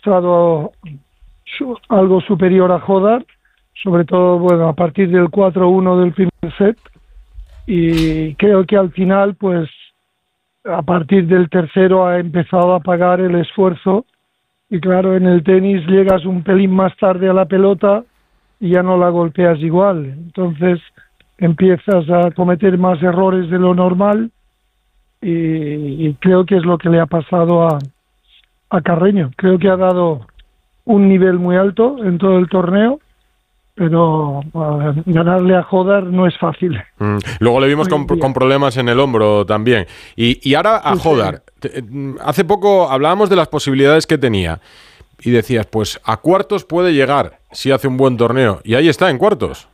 mostrado algo superior a Hodar, sobre todo bueno a partir del 4-1 del primer set, y creo que al final pues a partir del tercero ha empezado a pagar el esfuerzo, y claro, en el tenis llegas un pelín más tarde a la pelota y ya no la golpeas igual, entonces empiezas a cometer más errores de lo normal, y creo que es lo que le ha pasado a Carreño. Creo que ha dado un nivel muy alto en todo el torneo, pero ganarle a Hodar no es fácil. Luego le vimos con problemas en el hombro también. Y ahora a Hodar. Hace poco hablábamos de las posibilidades que tenía y decías, pues a cuartos puede llegar si hace un buen torneo. Y ahí está, en cuartos.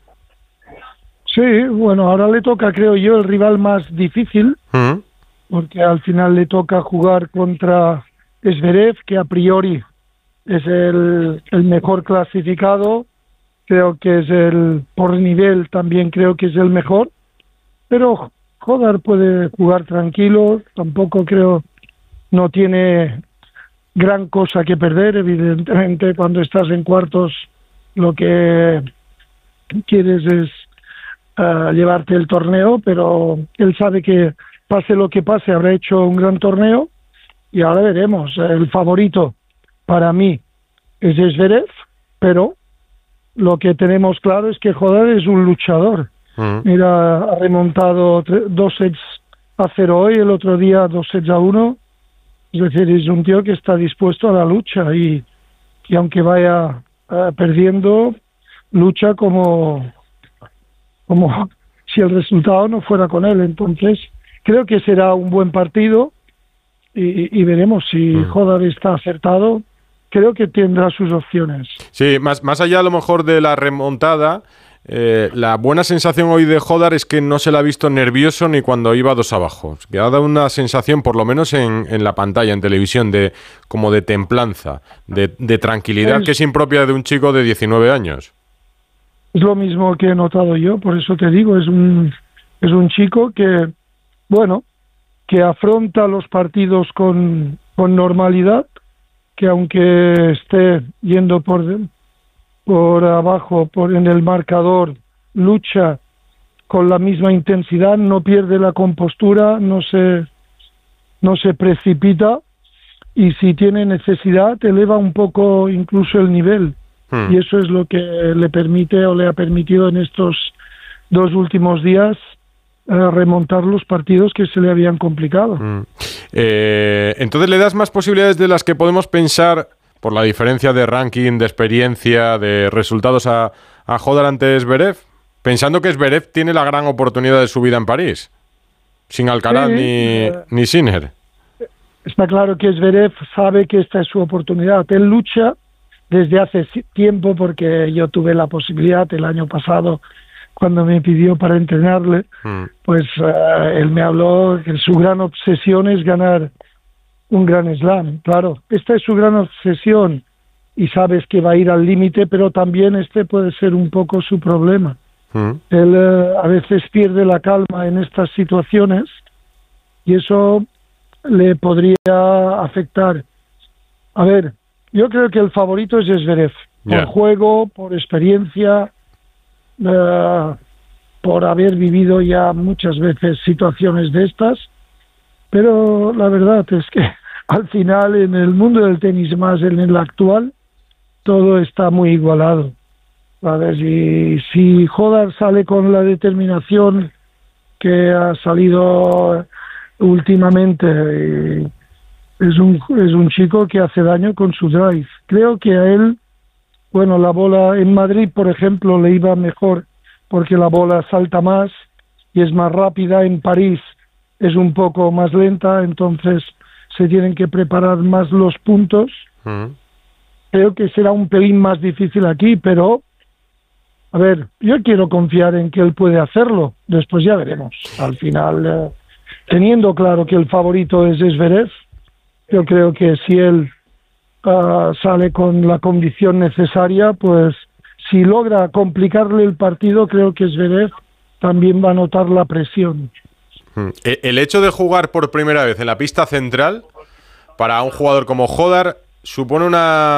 Sí, bueno, ahora le toca, creo yo, el rival más difícil, porque al final le toca jugar contra Zverev, que a priori es el mejor clasificado. Creo que es por nivel también creo que es el mejor, pero Hodar puede jugar tranquilo, tampoco creo, no tiene gran cosa que perder. Evidentemente cuando estás en cuartos lo que quieres es llevarte el torneo, pero él sabe que pase lo que pase habrá hecho un gran torneo, y ahora veremos. El favorito para mí es Zverev, pero lo que tenemos claro es que Hodar es un luchador. Mira, ha remontado 2-0 hoy, el otro día 2-1. Es decir, es un tío que está dispuesto a la lucha, y aunque vaya perdiendo, lucha como si el resultado no fuera con él. Entonces, creo que será un buen partido, y veremos si Hodar está acertado. Creo que tendrá sus opciones. Sí, más allá a lo mejor de la remontada, la buena sensación hoy de Hodar es que no se le ha visto nervioso ni cuando iba 2 abajo. Que ha dado una sensación, por lo menos en la pantalla, en televisión, como de templanza, de tranquilidad, que es impropia de un chico de 19 años. Es lo mismo que he notado yo, por eso te digo, es un chico que, bueno, que afronta los partidos con normalidad, que aunque esté yendo por abajo en el marcador, lucha con la misma intensidad, no pierde la compostura, no se precipita, y si tiene necesidad eleva un poco incluso el nivel, y eso es lo que le permite o le ha permitido en estos 2 últimos días remontar los partidos que se le habían complicado. Entonces, ¿le das más posibilidades de las que podemos pensar por la diferencia de ranking, de experiencia, de resultados a Hodar ante Zverev? Pensando que Zverev tiene la gran oportunidad de su vida en París, sin Alcaraz ni Sinner. Está claro que Zverev sabe que esta es su oportunidad. Él lucha desde hace tiempo, porque yo tuve la posibilidad el año pasado, cuando me pidió para entrenarle, pues él me habló que su gran obsesión es ganar un Grand Slam. Claro, esta es su gran obsesión, y sabes que va a ir al límite, pero también este puede ser un poco su problema. Él a veces pierde la calma en estas situaciones, y eso le podría afectar. A ver, yo creo que el favorito es Zverev, por juego, por experiencia, por haber vivido ya muchas veces situaciones de estas, pero la verdad es que al final en el mundo del tenis, más en el actual, todo está muy igualado. A ver, si Hodar sale con la determinación que ha salido últimamente, es un chico que hace daño con su drive. Creo que a él, bueno, la bola en Madrid, por ejemplo, le iba mejor porque la bola salta más y es más rápida. En París es un poco más lenta, entonces se tienen que preparar más los puntos. Creo que será un pelín más difícil aquí, pero a ver, yo quiero confiar en que él puede hacerlo. Después ya veremos. Al final, teniendo claro que el favorito es Zverev, yo creo que si él sale con la condición necesaria, pues si logra complicarle el partido, creo que Zverev también va a notar la presión. El hecho de jugar por primera vez en la pista central, para un jugador como Hodar, supone una